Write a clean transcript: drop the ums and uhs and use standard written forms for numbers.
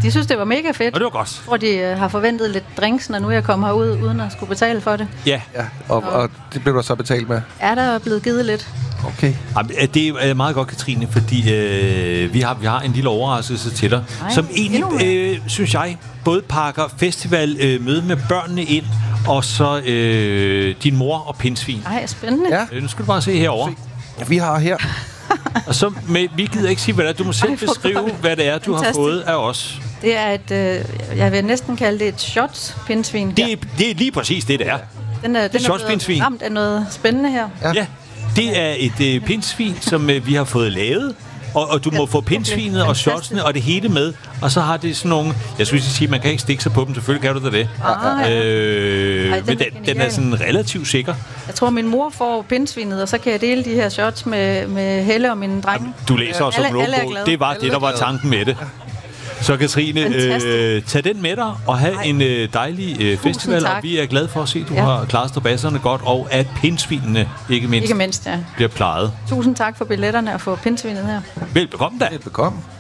De synes, det var mega fedt. Og det var godt. Jeg tror, de har forventet lidt drinks, når nu jeg kommer herud, uden at skulle betale for det. Ja. Og det blev der så betalt med? Er der blevet givet lidt? Okay. Det er meget godt, Katrine, fordi vi har en lille overraskelse til dig, som egentlig, synes jeg, både pakker festival møde med børnene ind, og så din mor og pindsvin. Ej, spændende. Ja. Nu skal du bare se herover. Vi har her... Og så, vi gider ikke sige, hvad det er. Du må selv beskrive, hvad det er, du har fået af os. Det er jeg vil næsten kalde det et shot-pindsvin. Det er lige præcis det er. Den er blevet ramt af noget spændende her. Ja, det er et pindsvin, som vi har fået lavet. Og du må få pindsvinet og shotsene og det hele med. Og så har det sådan nogle... Jeg skulle sige, man kan ikke stikke sig på dem. Selvfølgelig kan du da det. Men den er sådan relativt sikker. Jeg tror, min mor får pindsvinet, og så kan jeg dele de her shots med Helle og mine drenge. Du læser også om logo. Det var det, der var tanken med det. Så Katrine, tag den med dig og have en dejlig festival. Og vi er glade for at se, at du har klaret strabasserne godt, og at pindsvinene, ikke mindst ja, bliver plejet. Tusind tak for billetterne og for pindsvinet her. Velbekomme da. Velbekomme.